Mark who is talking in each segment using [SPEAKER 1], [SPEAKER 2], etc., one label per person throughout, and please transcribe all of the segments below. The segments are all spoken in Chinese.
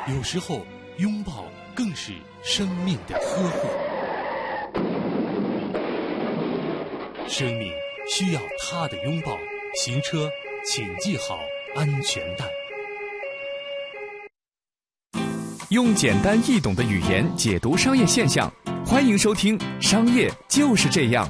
[SPEAKER 1] 有时候拥抱更是生命的呵护。生命需要他的拥抱，行车请系好安全带。
[SPEAKER 2] 用简单易懂的语言解读商业现象，欢迎收听《商业就是这样》。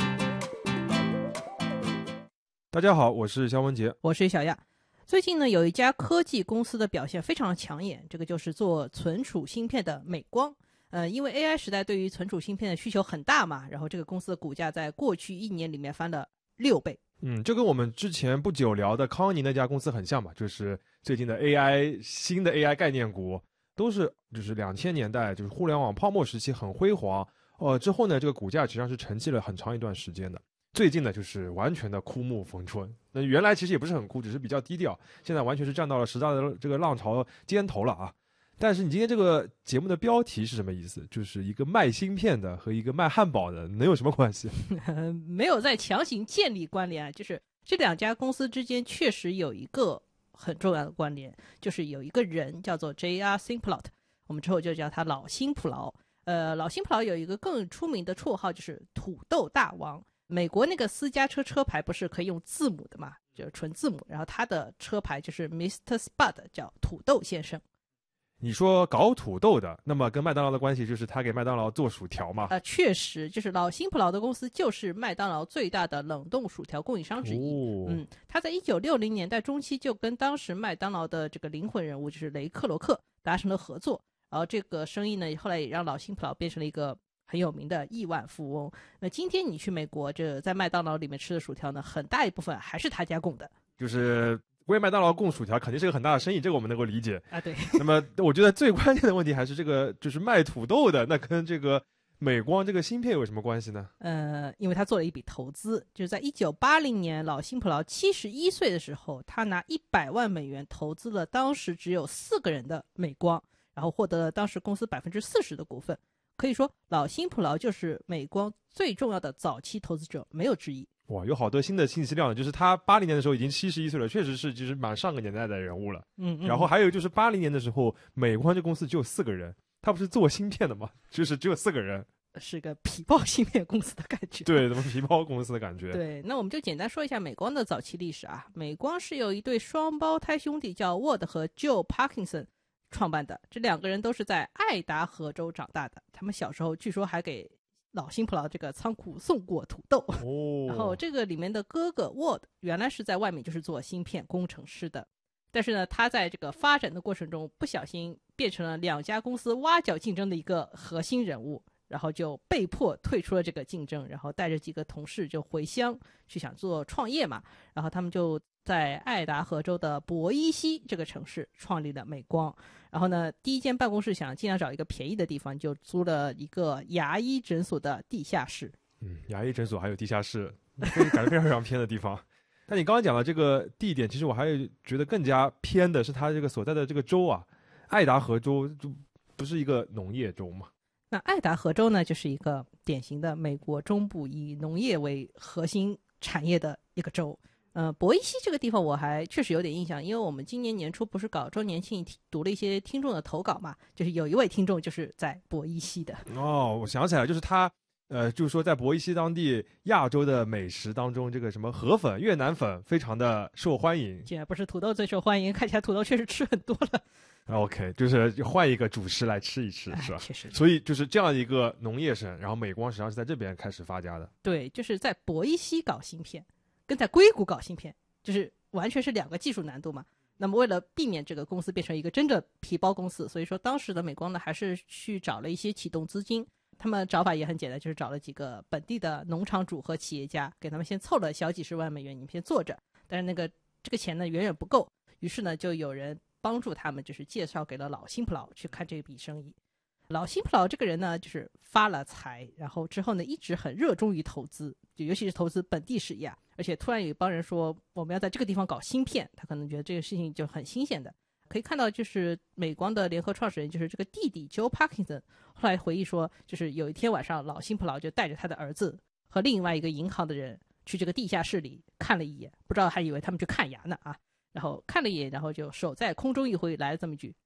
[SPEAKER 3] 大家好，我是肖文杰，
[SPEAKER 4] 我是小亚。最近呢，有一家科技公司的表现非常抢眼，这个就是做存储芯片的美光。因为 AI 时代对于存储芯片的需求很大嘛，然后这个公司的股价在过去1年里面翻了6倍。
[SPEAKER 3] 这跟我们之前不久聊的康宁那家公司很像嘛，就是最近的 AI 新的 AI 概念股，都是就是2000年代就是互联网泡沫时期很辉煌，之后呢这个股价实际上是沉寂了很长一段时间的。最近呢就是完全的枯木逢春，那原来其实也不是很枯，只是比较低调，现在完全是站到了时代的这个浪潮尖头了啊。但是你今天这个节目的标题是什么意思？就是一个卖芯片的和一个卖汉堡的能有什么关系？
[SPEAKER 4] 没有在强行建立关联，就是这2家公司之间确实有一个很重要的关联，就是有一个人叫做 J.R. Simplot， 我们之后就叫他老辛普劳。老辛普劳有一个更出名的绰号，就是土豆大王。美国那个私家车车牌不是可以用字母的嘛，就是纯字母，然后他的车牌就是 Mr. Spud， 叫土豆先生。
[SPEAKER 3] 你说搞土豆的，那么跟麦当劳的关系就是他给麦当劳做薯条嘛？
[SPEAKER 4] 确实，就是老辛普劳的公司就是麦当劳最大的冷冻薯条供应商之一。他在1960年代中期就跟当时麦当劳的这个灵魂人物就是雷克罗克达成了合作，然后这个生意呢后来也让老辛普劳变成了一个很有名的亿万富翁。那今天你去美国，这在麦当劳里面吃的薯条呢，很大一部分还是他家供的。
[SPEAKER 3] 就是为麦当劳供薯条肯定是个很大的生意，这个我们能够理解
[SPEAKER 4] 啊。对。
[SPEAKER 3] 那么我觉得最关键的问题还是这个，就是卖土豆的，那跟这个美光这个芯片有什么关系呢？
[SPEAKER 4] 因为他做了一笔投资，就是在1980年老辛普劳71岁的时候，他拿100万美元投资了当时只有4个人的美光，然后获得了当时公司40%的股份。可以说老辛普劳就是美光最重要的早期投资者，没有之一。
[SPEAKER 3] 哇，有好多新的信息量了，就是他80年的时候已经71岁了，确实是就是蛮上个年代的人物了。然后还有就是80年的时候，美光这公司只有4个人，他不是做芯片的吗？就是只有4个人，
[SPEAKER 4] 是个皮包芯片公司的感觉。
[SPEAKER 3] 对，怎么皮包公司的感觉？
[SPEAKER 4] 对，那我们就简单说一下美光的早期历史啊。美光是有一对双胞胎兄弟叫 Ward 和 Joe Parkinson 创办的，这2个人都是在爱达荷州长大的。他们小时候据说还给老辛普劳这个仓库送过土豆。然后这个里面的哥哥 Ward 原来是在外面就是做芯片工程师的，但是呢他在这个发展的过程中不小心变成了2家公司挖角竞争的一个核心人物，然后就被迫退出了这个竞争，然后带着几个同事就回乡去想做创业嘛。然后他们就在爱达荷州的博伊西这个城市创立了美光。然后呢，第一间办公室想尽量找一个便宜的地方，就租了一个牙医诊所的地下室。
[SPEAKER 3] 牙医诊所还有地下室，感觉非常非常偏的地方。但你刚刚讲的这个地点，其实我还觉得更加偏的是他这个所在的这个州啊，爱达荷州就不是一个农业州嘛？
[SPEAKER 4] 那爱达荷州呢，就是一个典型的美国中部以农业为核心产业的一个州。博伊西这个地方我还确实有点印象，因为我们今年年初不是搞周年庆，读了一些听众的投稿嘛，就是有一位听众就是在博伊西的。
[SPEAKER 3] 我想起来，就是他就是说在博伊西当地亚洲的美食当中，这个什么河粉、越南粉非常的受欢迎。
[SPEAKER 4] 竟然不是土豆最受欢迎，看起来土豆确实吃很多了。
[SPEAKER 3] OK， 就是换一个主食来吃一吃，是吧？
[SPEAKER 4] 确实。
[SPEAKER 3] 所以就是这样一个农业省，然后美光实际上是在这边开始发家的。
[SPEAKER 4] 对，就是在博伊西搞芯片，跟在硅谷搞芯片，就是完全是2个技术难度嘛。那么为了避免这个公司变成一个真的皮包公司，所以说当时的美光呢，还是去找了一些启动资金。他们找法也很简单，就是找了几个本地的农场主和企业家，给他们先凑了小几十万美元，你们先做着。但是这个钱呢远远不够，于是呢就有人帮助他们，就是介绍给了老辛普劳去看这笔生意。老辛普劳这个人呢，就是发了财，然后之后呢一直很热衷于投资，就尤其是投资本地事业啊。而且突然有一帮人说我们要在这个地方搞芯片，他可能觉得这个事情就很新鲜的。可以看到，就是美光的联合创始人，就是这个弟弟 Joe Parkinson， 后来回忆说，就是有一天晚上，老辛普劳就带着他的儿子和另外一个银行的人去这个地下室里看了一眼，不知道还以为他们去看牙呢啊。然后看了一眼，然后就手在空中一挥，来了这么一句